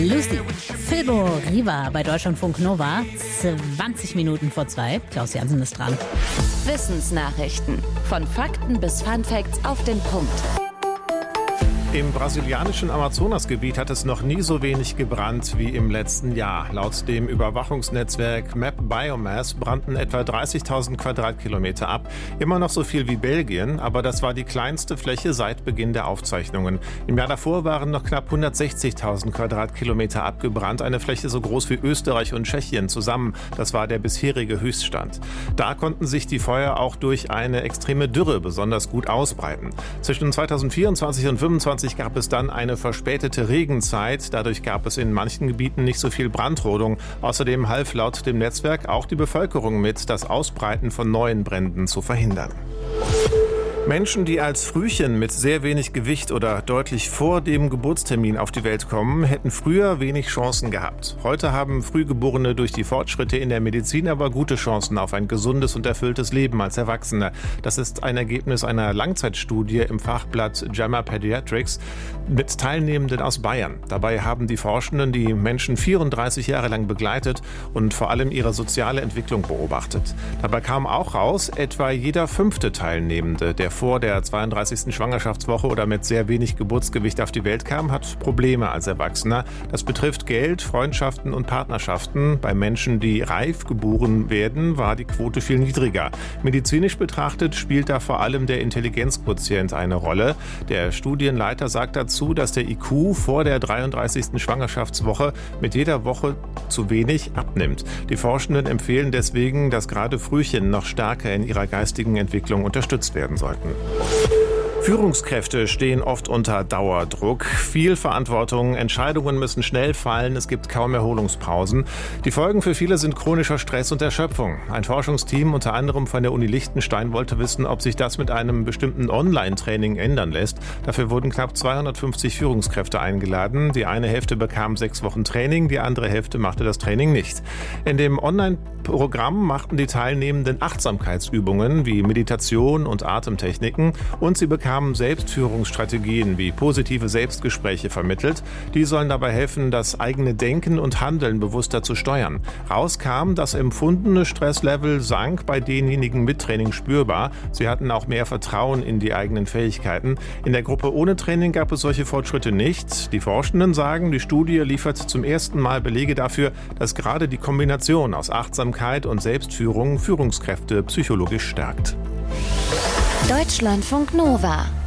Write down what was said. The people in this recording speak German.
Lucy, Filbo Riva bei Deutschlandfunk Nova. 20 Minuten vor 2. Klaus Jansen ist dran. Wissensnachrichten. Von Fakten bis Funfacts auf den Punkt. Im brasilianischen Amazonasgebiet hat es noch nie so wenig gebrannt wie im letzten Jahr. Laut dem Überwachungsnetzwerk Map Biomass brannten etwa 30.000 Quadratkilometer ab. Immer noch so viel wie Belgien, aber das war die kleinste Fläche seit Beginn der Aufzeichnungen. Im Jahr davor waren noch knapp 160.000 Quadratkilometer abgebrannt, eine Fläche so groß wie Österreich und Tschechien zusammen. Das war der bisherige Höchststand. Da konnten sich die Feuer auch durch eine extreme Dürre besonders gut ausbreiten. Zwischen 2024 und 2025 gab es dann eine verspätete Regenzeit. Dadurch gab es in manchen Gebieten nicht so viel Brandrodung. Außerdem half laut dem Netzwerk auch die Bevölkerung mit, das Ausbreiten von neuen Bränden zu verhindern. Menschen, die als Frühchen mit sehr wenig Gewicht oder deutlich vor dem Geburtstermin auf die Welt kommen, hätten früher wenig Chancen gehabt. Heute haben Frühgeborene durch die Fortschritte in der Medizin aber gute Chancen auf ein gesundes und erfülltes Leben als Erwachsene. Das ist ein Ergebnis einer Langzeitstudie im Fachblatt JAMA Pediatrics mit Teilnehmenden aus Bayern. Dabei haben die Forschenden die Menschen 34 Jahre lang begleitet und vor allem ihre soziale Entwicklung beobachtet. Dabei kam auch raus, etwa jeder 5. Teilnehmende, der vor der 32. Schwangerschaftswoche oder mit sehr wenig Geburtsgewicht auf die Welt kam, hat Probleme als Erwachsener. Das betrifft Geld, Freundschaften und Partnerschaften. Bei Menschen, die reif geboren werden, war die Quote viel niedriger. Medizinisch betrachtet spielt da vor allem der Intelligenzquotient eine Rolle. Der Studienleiter sagt dazu, dass der IQ vor der 33. Schwangerschaftswoche mit jeder Woche zu wenig abnimmt. Die Forschenden empfehlen deswegen, dass gerade Frühchen noch stärker in ihrer geistigen Entwicklung unterstützt werden sollten. Führungskräfte stehen oft unter Dauerdruck. Viel Verantwortung, Entscheidungen müssen schnell fallen, es gibt kaum Erholungspausen. Die Folgen für viele sind chronischer Stress und Erschöpfung. Ein Forschungsteam, unter anderem von der Uni Liechtenstein, wollte wissen, ob sich das mit einem bestimmten Online-Training ändern lässt. Dafür wurden knapp 250 Führungskräfte eingeladen. Die eine Hälfte bekam 6 Wochen Training, die andere Hälfte machte das Training nicht. In dem Online-Programm machten die Teilnehmenden Achtsamkeitsübungen wie Meditation und Atemtechniken und sie bekamen Selbstführungsstrategien wie positive Selbstgespräche vermittelt. Die sollen dabei helfen, das eigene Denken und Handeln bewusster zu steuern. Rauskam, das empfundene Stresslevel sank bei denjenigen mit Training spürbar. Sie hatten auch mehr Vertrauen in die eigenen Fähigkeiten. In der Gruppe ohne Training gab es solche Fortschritte nicht. Die Forschenden sagen, die Studie liefert zum ersten Mal Belege dafür, dass gerade die Kombination aus Achtsamkeit und Selbstführung Führungskräfte psychologisch stärkt. Deutschlandfunk Nova